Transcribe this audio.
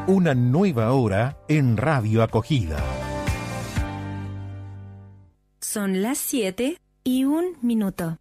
Una nueva hora en Radio Acogida. Son las 7:01.